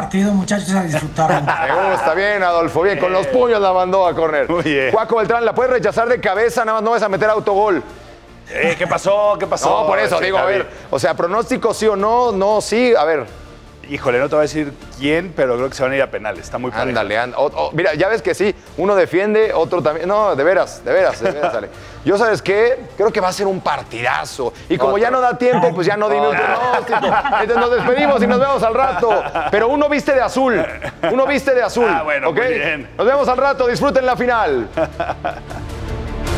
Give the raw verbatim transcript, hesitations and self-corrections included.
partido, muchachos, a disfrutarlo. Me gusta, bien, Adolfo, bien. Con los puños la mandó a córner. Muy bien. Juaco Beltrán, ¿la puedes rechazar de cabeza? Nada más no vas a meter autogol. Eh, ¿Qué pasó? ¿Qué pasó? No, por eso Sí, digo, a Javi. ver. O sea, pronóstico sí o no, no, sí. A ver, Híjole, no te voy a decir quién, pero creo que se van a ir a penales. Está muy parejo. ándale, ándale. O- o- mira, ya ves que sí, uno defiende, otro también. No, de veras, de veras, de veras, Ale. Yo, ¿sabes qué? Creo que va a ser un partidazo. Y como ya no da tiempo, pues ya no dime un pronóstico. Entonces nos despedimos y nos vemos al rato. Pero uno viste de azul. Uno viste de azul. Ah, bueno, ¿ok? muy bien. Nos vemos al rato. Disfruten la final.